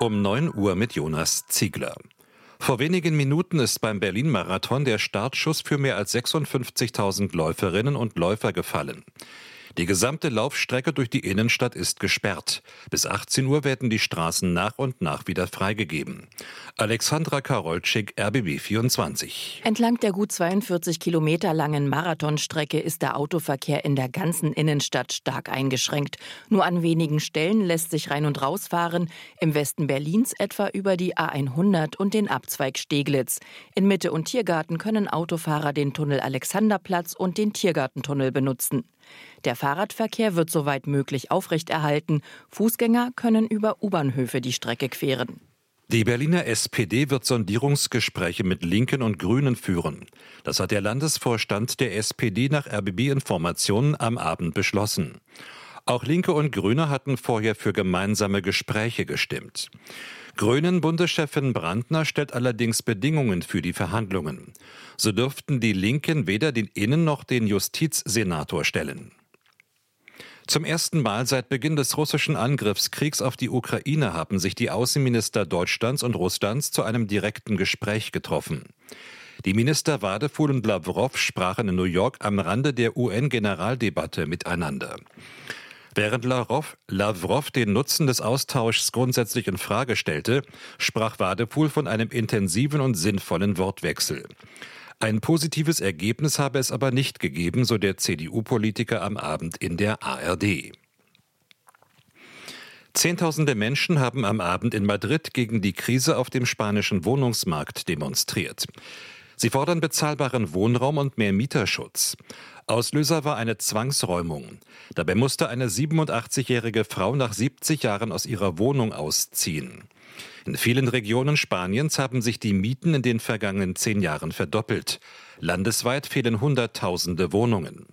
Um 9 Uhr mit Jonas Ziegler. Vor wenigen Minuten ist beim Berlin-Marathon der Startschuss für mehr als 56.000 Läuferinnen und Läufer gefallen. Die gesamte Laufstrecke durch die Innenstadt ist gesperrt. Bis 18 Uhr werden die Straßen nach und nach wieder freigegeben. Alexandra Karolczyk, RBB 24. Entlang der gut 42 Kilometer langen Marathonstrecke ist der Autoverkehr in der ganzen Innenstadt stark eingeschränkt. Nur an wenigen Stellen lässt sich rein und raus fahren. Im Westen Berlins etwa über die A100 und den Abzweig Steglitz. In Mitte und Tiergarten können Autofahrer den Tunnel Alexanderplatz und den Tiergartentunnel benutzen. Der Fahrradverkehr wird soweit möglich aufrechterhalten. Fußgänger können über U-Bahnhöfe die Strecke queren. Die Berliner SPD wird Sondierungsgespräche mit Linken und Grünen führen. Das hat der Landesvorstand der SPD nach RBB-Informationen am Abend beschlossen. Auch Linke und Grüne hatten vorher für gemeinsame Gespräche gestimmt. Grünen-Bundeschefin Brandner stellt allerdings Bedingungen für die Verhandlungen. So dürften die Linken weder den Innen- noch den Justizsenator stellen. Zum ersten Mal seit Beginn des russischen Angriffskriegs auf die Ukraine haben sich die Außenminister Deutschlands und Russlands zu einem direkten Gespräch getroffen. Die Minister Wadefuhl und Lawrow sprachen in New York am Rande der UN-Generaldebatte miteinander. Während Lawrow den Nutzen des Austauschs grundsätzlich in Frage stellte, sprach Wadefuhl von einem intensiven und sinnvollen Wortwechsel. Ein positives Ergebnis habe es aber nicht gegeben, so der CDU-Politiker am Abend in der ARD. Zehntausende Menschen haben am Abend in Madrid gegen die Krise auf dem spanischen Wohnungsmarkt demonstriert. Sie fordern bezahlbaren Wohnraum und mehr Mieterschutz. Auslöser war eine Zwangsräumung. Dabei musste eine 87-jährige Frau nach 70 Jahren aus ihrer Wohnung ausziehen. In vielen Regionen Spaniens haben sich die Mieten in den vergangenen 10 Jahren verdoppelt. Landesweit fehlen Hunderttausende Wohnungen.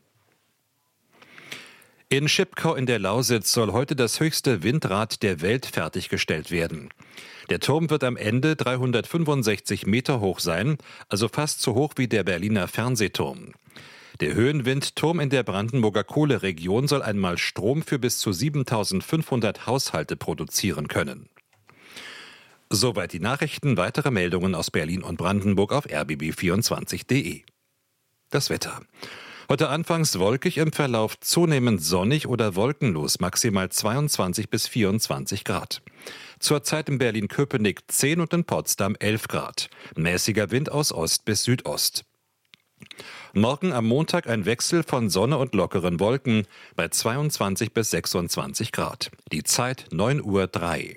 In Schipkau in der Lausitz soll heute das höchste Windrad der Welt fertiggestellt werden. Der Turm wird am Ende 365 Meter hoch sein, also fast so hoch wie der Berliner Fernsehturm. Der Höhenwindturm in der Brandenburger Kohleregion soll einmal Strom für bis zu 7.500 Haushalte produzieren können. Soweit die Nachrichten. Weitere Meldungen aus Berlin und Brandenburg auf rbb24.de. Das Wetter. Heute anfangs wolkig, im Verlauf zunehmend sonnig oder wolkenlos, maximal 22 bis 24 Grad. Zurzeit in Berlin-Köpenick 10 und in Potsdam 11 Grad. Mäßiger Wind aus Ost bis Südost. Morgen am Montag ein Wechsel von Sonne und lockeren Wolken bei 22 bis 26 Grad. Die Zeit 9:03 Uhr.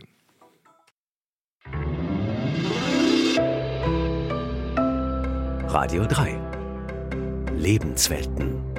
Radio 3. Lebenswelten.